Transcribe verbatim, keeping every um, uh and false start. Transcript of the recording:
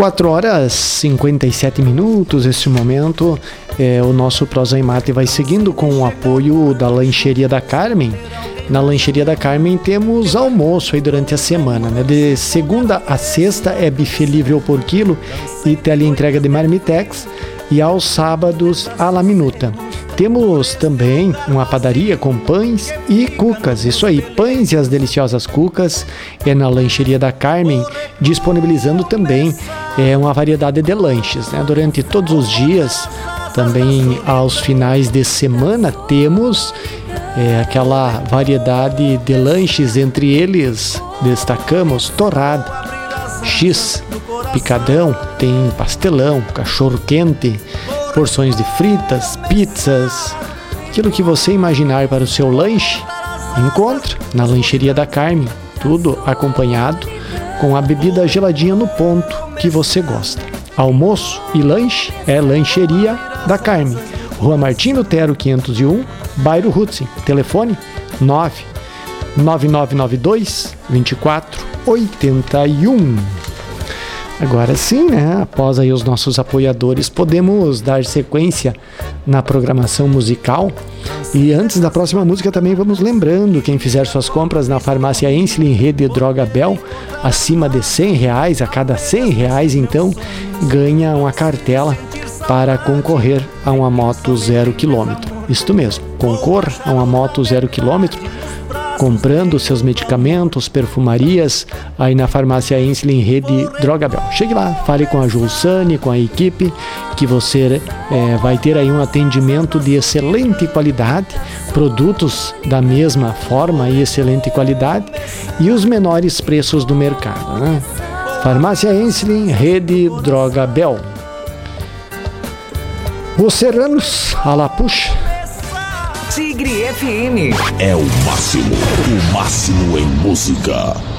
quatro horas e cinquenta e sete minutos, este momento, é, o nosso Prosa e Mate vai seguindo com o apoio da Lancheria da Carmen. Na Lancheria da Carmen temos almoço aí durante a semana, né? De segunda a sexta é buffet livre ou por quilo e teleentrega de marmitex, e aos sábados a la minuta. Temos também uma padaria com pães e cucas, isso aí, pães e as deliciosas cucas é na Lancheria da Carmen, disponibilizando também é, uma variedade de lanches, né? Durante todos os dias, também aos finais de semana, temos é, aquela variedade de lanches, entre eles destacamos torrada, X, picadão, tem pastelão, cachorro quente, porções de fritas, pizzas, aquilo que você imaginar para o seu lanche, encontra na Lancheria da Carmen, tudo acompanhado com a bebida geladinha no ponto que você gosta. Almoço e lanche é Lancheria da Carmen, Rua Martim Lutero quinhentos e um, bairro Hudson, telefone nove nove nove nove dois, dois quatro oito um. Agora sim, né? Após aí os nossos apoiadores, podemos dar sequência na programação musical. E antes da próxima música também vamos lembrando, quem fizer suas compras na farmácia Ensslin Rede Droga Bell, acima de cem reais, a cada cem reais então, ganha uma cartela para concorrer a uma moto zero quilômetro. Isto mesmo, concorra a uma moto zero quilômetro, comprando seus medicamentos, perfumarias, aí na farmácia Ensslin Rede Droga Bell. Chegue lá, fale com a Julsane, com a equipe, que você é, vai ter aí um atendimento de excelente qualidade, produtos da mesma forma e excelente qualidade e os menores preços do mercado, né? Farmácia Ensslin Rede Droga Bell. Os Serranos, a la puxa. Tigre F M. É o máximo, o máximo em música.